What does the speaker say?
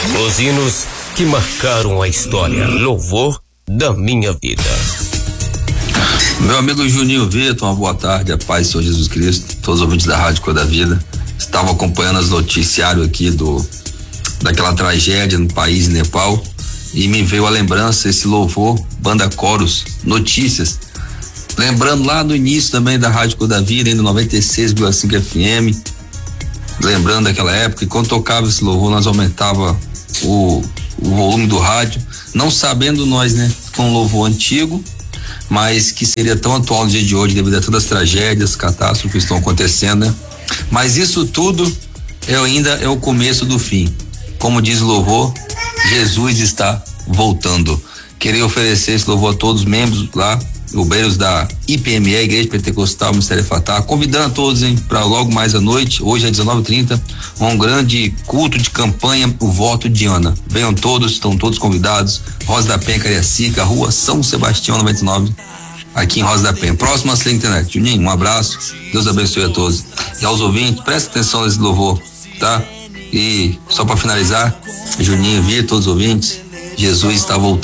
Os hinos que marcaram a história. Louvor da minha vida. Meu amigo Juninho Vitor, uma boa tarde, a paz do Senhor Jesus Cristo, todos os ouvintes da Rádio Cor da Vida. Estava acompanhando os noticiários aqui daquela tragédia no país, Nepal, e me veio a lembrança, esse louvor, Banda Coros, Notícias. Lembrando lá no início também da Rádio Cor da Vida, ainda 96,5 FM. Lembrando daquela época, e quando tocava esse louvor, nós aumentava o volume do rádio, não sabendo nós, né, com um louvor antigo, mas que seria tão atual no dia de hoje, devido a todas as tragédias, catástrofes que estão acontecendo, né? Mas isso tudo ainda é o começo do fim. Como diz o louvor, Jesus está voltando. Queria oferecer esse louvor a todos os membros lá, obreiros da IPME, Igreja Pentecostal Mistério Fatah, convidando a todos, para logo mais à noite, hoje é 19h30, um grande culto de campanha, o voto de Ana. Venham todos, estão todos convidados. Rosa da Penha, Cariacica, Rua São Sebastião 99, aqui em Rosa da Penha, próximo à sua internet. Juninho, um abraço, Deus abençoe a todos. E aos ouvintes, presta atenção nesse louvor, tá? E só para finalizar, Juninho, Vitor, todos os ouvintes, Jesus está voltando.